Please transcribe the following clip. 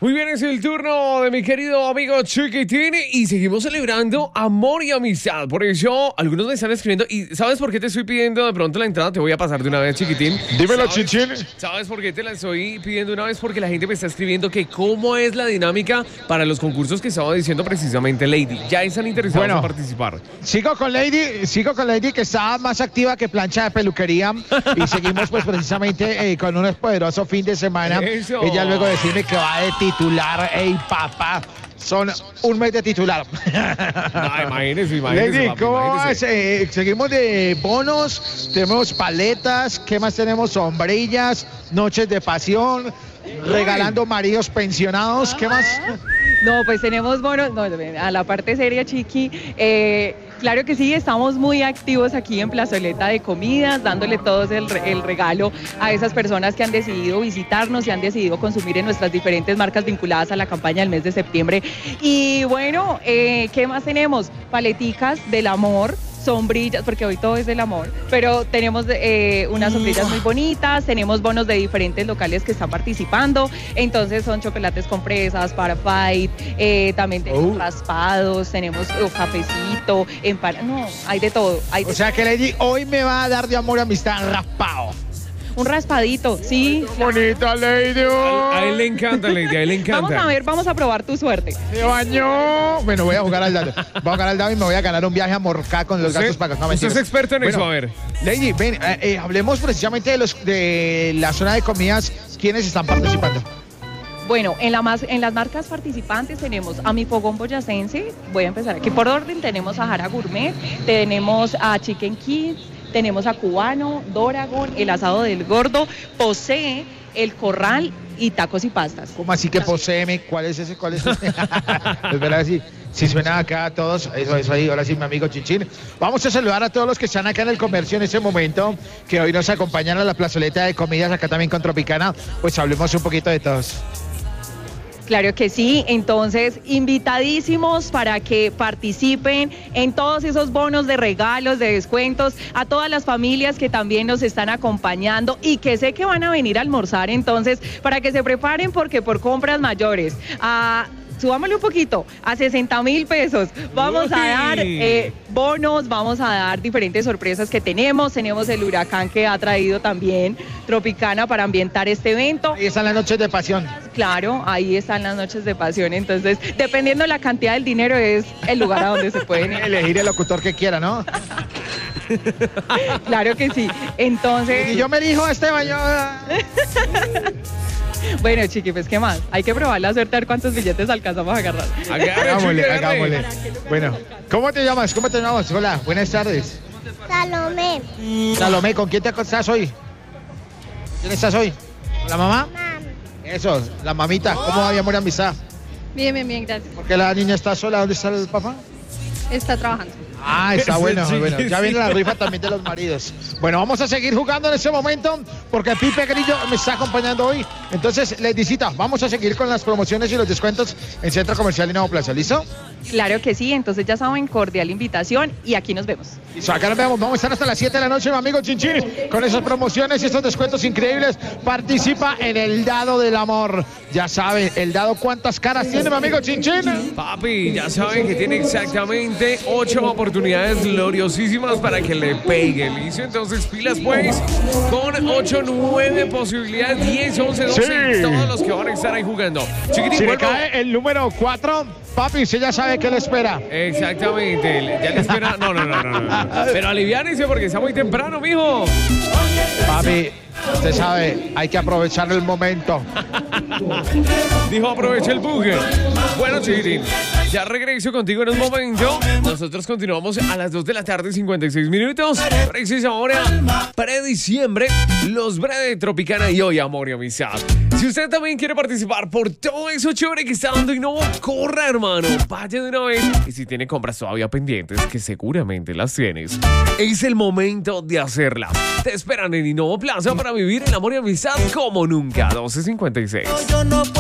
Muy bien, es el turno de mi querido amigo Chiquitín y seguimos celebrando amor y amistad. Por eso, algunos me están escribiendo y ¿sabes por qué te estoy pidiendo de pronto la entrada? Te voy a pasar de una vez, Chiquitín. Dímelo, Chichín. ¿Sabes por qué te la estoy pidiendo una vez? Porque la gente me está escribiendo que cómo es la dinámica para los concursos que estaba diciendo precisamente Lady. Ya están interesados en participar. Sigo con Lady que está más activa que plancha de peluquería y seguimos pues precisamente con un poderoso fin de semana. Eso. Ella luego decirme que va de titular. ¡Ey, papá! Son un mes de titular. No, imagínese, Lady, papi, ¿cómo imagínese. vas? Seguimos de bonos, tenemos paletas, ¿qué más tenemos? Sombrillas, noches de pasión, regalando maridos pensionados, ¿qué más? No, pues tenemos bonos, no, a la parte seria, Chiqui, claro que sí, estamos muy activos aquí en Plazoleta de Comidas, dándole todos el regalo a esas personas que han decidido visitarnos y han decidido consumir en nuestras diferentes marcas vinculadas a la campaña del mes de septiembre. Y bueno, ¿qué más tenemos? Paleticas del amor, sombrillas, porque hoy todo es del amor, pero tenemos unas sombrillas muy bonitas, tenemos bonos de diferentes locales que están participando, entonces son chocolates con fresas para Fight, también tenemos raspados, tenemos cafecito, no, hay de todo. O sea que Lady hoy me va a dar de amor y amistad raspado. Un raspadito, sí. Bonita Lady. A él le encanta, Lady, a él le encanta. Vamos a ver, vamos a probar tu suerte. Se bañó. Bueno, voy a jugar al dado. Voy a jugar al dado y me voy a ganar un viaje a Morcá con los gastos pagados. No, usted es experto en eso, a ver. Lady, ven, hablemos precisamente de la zona de comidas. ¿Quiénes están participando? Bueno, en las marcas participantes tenemos a Mi Fogón Boyacense, voy a empezar aquí por orden, tenemos a Jara Gourmet, tenemos a Chicken Kids, tenemos a Cubano, Doragon, El Asado del Gordo, Posee, El Corral y Tacos y Pastas. ¿Cómo así que poseeme? ¿Cuál es ese? ¿Cuál es ese? Es verdad, si suena acá a todos, eso ahí, ahora sí, mi amigo Chichín. Vamos a saludar a todos los que están acá en el comercio en este momento, que hoy nos acompañan a la plazoleta de comidas, acá también con Tropicana, pues hablemos un poquito de todos. Claro que sí, entonces invitadísimos para que participen en todos esos bonos de regalos, de descuentos, a todas las familias que también nos están acompañando y que sé que van a venir a almorzar, entonces para que se preparen porque por compras mayores subámosle un poquito, a 60,000 pesos. Vamos a dar bonos, vamos a dar diferentes sorpresas que tenemos. Tenemos el huracán que ha traído también Tropicana para ambientar este evento. Ahí están las noches de pasión. Claro, ahí están las noches de pasión. Entonces, dependiendo la cantidad del dinero, es el lugar a donde se pueden elegir el locutor que quiera, ¿no? Claro que sí. Entonces. Y yo me elijo a Esteban. Bueno, Chiqui, pues, ¿qué más? Hay que probar la suerte a ver cuántos billetes alcanzamos a agarrar. Hagámosle. Bueno, ¿cómo te llamas? Hola, buenas tardes. Salomé, ¿con quién te acostás hoy? ¿Quién estás hoy? ¿Con la mamá? Eso, la mamita. ¿Cómo va, mi amor y amistad? Bien, gracias. ¿Por qué la niña está sola? ¿Dónde está el papá? Está trabajando. Ah, está bueno. Ya viene la rifa también de los maridos. Bueno, vamos a seguir jugando en este momento porque Pipe Grillo me está acompañando hoy. Entonces, Ladycita, vamos a seguir con las promociones y los descuentos en Centro Comercial Innovo Plaza. ¿Listo? Claro que sí. Entonces, ya saben, cordial invitación y aquí nos vemos. Listo, acá nos vemos. Vamos a estar hasta las 7 de la noche, mi amigo Chinchín, con esas promociones y estos descuentos increíbles. Participa en el dado del amor. Ya saben, el dado, ¿cuántas caras tiene, mi amigo Chinchín? Papi, ya saben que tiene exactamente 8 oportunidades gloriosísimas para que le pegue. ¿Listo? Entonces, pilas pues, con 8, 9 posibilidades, 10, 11, 12, sí. Todos los que van a estar ahí jugando. Chiquitín, si le cae el número 4, papi, usted ya sabe qué le espera. Exactamente, ya le espera. No. Pero aliviánese porque está muy temprano, mijo. Papi, usted sabe, hay que aprovechar el momento. Dijo, aprovecha el bugger. Bueno, Chiquitín, ya regreso contigo en un momento. Nosotros continuamos a las 2 de la tarde, 56 minutos. Precisa hora, pre-diciembre, los breves de Tropicana y hoy amor y amistad. Si usted también quiere participar por todo eso chévere que está dando Innovo, corra, hermano, vaya de una vez. Y si tiene compras todavía pendientes, que seguramente las tienes, es el momento de hacerlas. Te esperan en Innovo Plaza para vivir el amor y amistad como nunca. 12:56.